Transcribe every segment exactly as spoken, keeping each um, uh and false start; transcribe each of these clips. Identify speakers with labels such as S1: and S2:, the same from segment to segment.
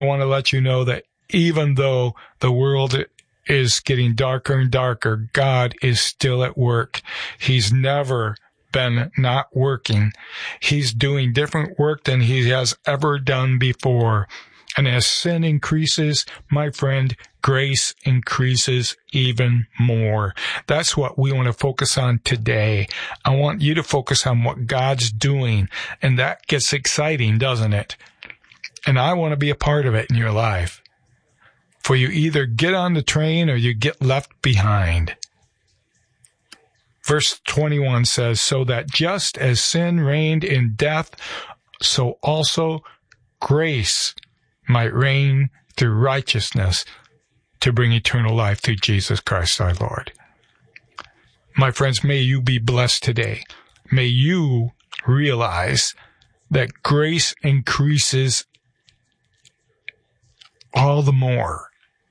S1: I want to let you know that even though the world is getting darker and darker, God is still at work. He's never been not working. He's doing different work than he has ever done before. And as sin increases, my friend, grace increases even more. That's what we want to focus on today. I want you to focus on what God's doing, and that gets exciting, doesn't it? And I want to be a part of it in your life. For you either get on the train or you get left behind. Verse twenty-one says, so that just as sin reigned in death, so also grace might reign through righteousness to bring eternal life through Jesus Christ our Lord. My friends, may you be blessed today. May you realize that grace increases all the more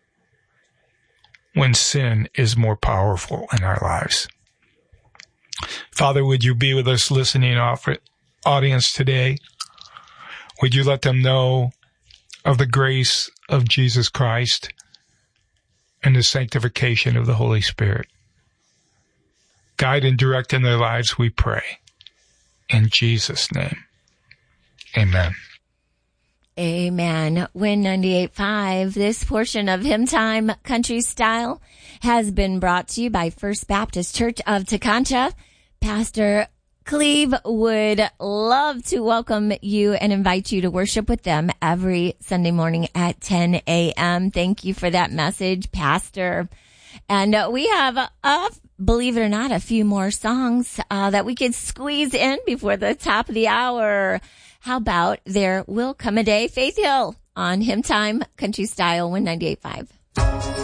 S1: when sin is more powerful in our lives. Father, would you be with us listening audience today? Would you let them know of the grace of Jesus Christ and the sanctification of the Holy Spirit? Guide and direct in their lives, we pray. In Jesus' name, amen.
S2: Amen. Win ninety-eight point five. This portion of Hymn Time Country Style has been brought to you by First Baptist Church of Tekonsha. Pastor Cleve would love to welcome you and invite you to worship with them every Sunday morning at ten a.m. Thank you for that message, Pastor. And uh, we have, uh, believe it or not, a few more songs uh, that we could squeeze in before the top of the hour. How about There Will Come a Day, Faith Hill on Hymn Time Country Style one ninety-eight point five.